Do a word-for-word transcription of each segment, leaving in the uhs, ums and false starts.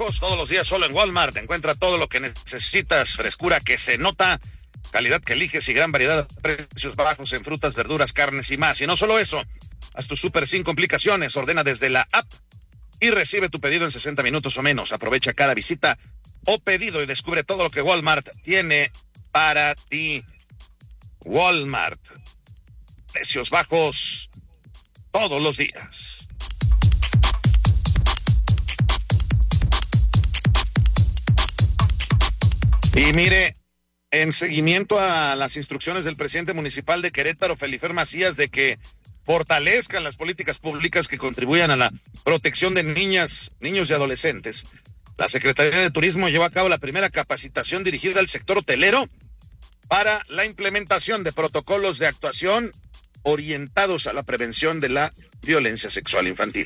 Bajos, todos los días solo en Walmart. Encuentra todo lo que necesitas, frescura que se nota, calidad que eliges y gran variedad de precios bajos en frutas, verduras, carnes y más. Y no solo eso, haz tu súper sin complicaciones, ordena desde la app y recibe tu pedido en sesenta minutos o menos. Aprovecha cada visita o pedido y descubre todo lo que Walmart tiene para ti. Walmart, precios bajos todos los días. Y mire, en seguimiento a las instrucciones del presidente municipal de Querétaro, Felifer Macías, de que fortalezcan las políticas públicas que contribuyan a la protección de niñas, niños y adolescentes, la Secretaría de Turismo llevó a cabo la primera capacitación dirigida al sector hotelero para la implementación de protocolos de actuación orientados a la prevención de la violencia sexual infantil.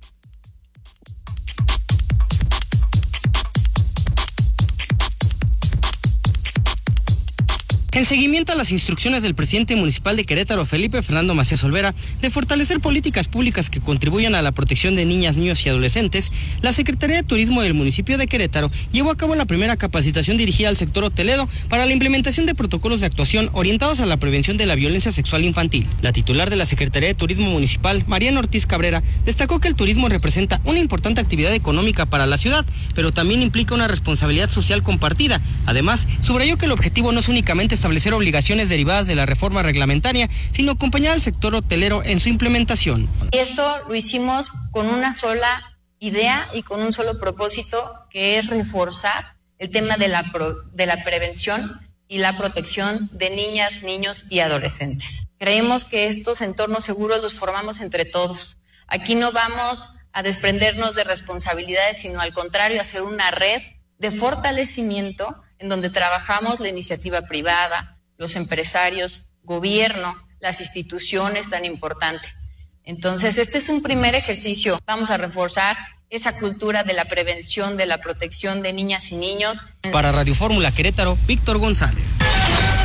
En seguimiento a las instrucciones del presidente municipal de Querétaro, Felipe Fernando Macías Olvera, de fortalecer políticas públicas que contribuyan a la protección de niñas, niños y adolescentes, la Secretaría de Turismo del municipio de Querétaro llevó a cabo la primera capacitación dirigida al sector hotelero para la implementación de protocolos de actuación orientados a la prevención de la violencia sexual infantil. La titular de la Secretaría de Turismo Municipal, Mariana Ortiz Cabrera, destacó que el turismo representa una importante actividad económica para la ciudad, pero también implica una responsabilidad social compartida. Además, subrayó que el objetivo no es únicamente establecer obligaciones derivadas de la reforma reglamentaria, sino acompañar al sector hotelero en su implementación. Esto lo hicimos con una sola idea y con un solo propósito, que es reforzar el tema de la, pro, de la prevención y la protección de niñas, niños y adolescentes. Creemos que estos entornos seguros los formamos entre todos. Aquí no vamos a desprendernos de responsabilidades, sino al contrario, hacer una red de fortalecimiento en donde trabajamos la iniciativa privada, los empresarios, gobierno, las instituciones tan importantes. Entonces, este es un primer ejercicio. Vamos a reforzar esa cultura de la prevención, de la protección de niñas y niños. Para Radio Fórmula Querétaro, Víctor González.